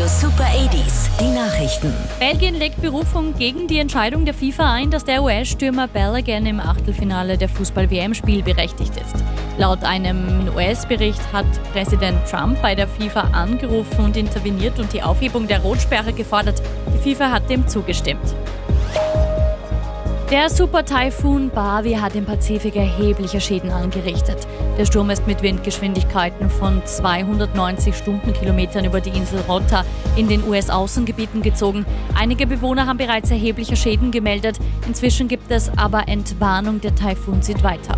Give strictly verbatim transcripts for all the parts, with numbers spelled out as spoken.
Super achtziger, die Nachrichten. Belgien legt Berufung gegen die Entscheidung der FIFA ein, dass der U S-Stürmer Balogun im Achtelfinale der Fußball-W M spielberechtigt ist. Laut einem U S-Bericht hat Präsident Trump bei der FIFA angerufen und interveniert und die Aufhebung der Rotsperre gefordert. Die FIFA hat dem zugestimmt. Der Super-Taifun Bavi hat im Pazifik erhebliche Schäden angerichtet. Der Sturm ist mit Windgeschwindigkeiten von zweihundertneunzig Stundenkilometern über die Insel Rota in den U S-Außengebieten gezogen. Einige Bewohner haben bereits erhebliche Schäden gemeldet. Inzwischen gibt es aber Entwarnung, der Taifun zieht weiter.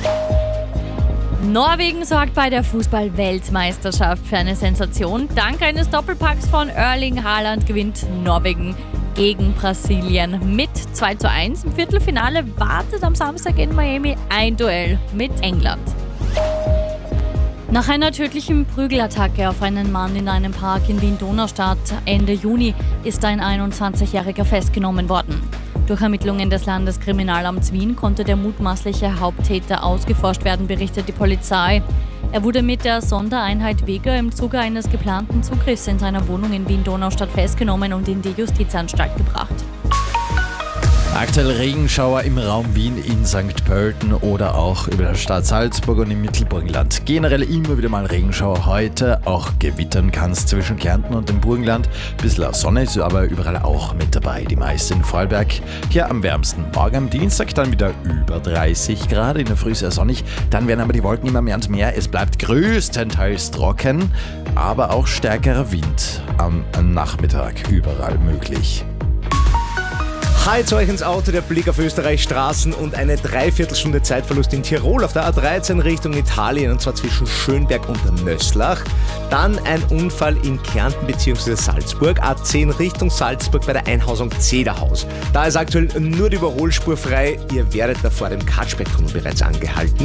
Norwegen sorgt bei der Fußball-Weltmeisterschaft für eine Sensation. Dank eines Doppelpacks von Erling Haaland gewinnt Norwegen gegen Brasilien mit zwei zu eins. Im Viertelfinale wartet am Samstag in Miami ein Duell mit England. Nach einer tödlichen Prügelattacke auf einen Mann in einem Park in Wien-Donaustadt Ende Juni ist ein einundzwanzigjähriger festgenommen worden. Durch Ermittlungen des Landeskriminalamts Wien konnte der mutmaßliche Haupttäter ausgeforscht werden, berichtet die Polizei. Er wurde mit der Sondereinheit Vega im Zuge eines geplanten Zugriffs in seiner Wohnung in Wien-Donaustadt festgenommen und in die Justizanstalt gebracht. Aktuell Regenschauer im Raum Wien, in Sankt Pölten oder auch über der Stadt Salzburg und im Mittelburgenland. Generell immer wieder mal Regenschauer. Heute auch gewittern kann es zwischen Kärnten und dem Burgenland. Ein bisschen Sonne ist aber überall auch mit dabei. Die meisten in Vorarlberg hier am wärmsten. Morgen am Dienstag dann wieder über dreißig Grad, in der Früh sehr sonnig. Dann werden aber die Wolken immer mehr und mehr. Es bleibt größtenteils trocken, aber auch stärkerer Wind am Nachmittag überall möglich. Halt zu euch ins Auto, der Blick auf Österreichs Straßen und eine Dreiviertelstunde Zeitverlust in Tirol auf der A dreizehn Richtung Italien, und zwar zwischen Schönberg und Nöslach. Dann ein Unfall in Kärnten bzw. Salzburg, A zehn Richtung Salzburg bei der Einhausung Zederhaus. Da ist aktuell nur die Überholspur frei, ihr werdet da vor dem Katschbeck-Tunnel bereits angehalten.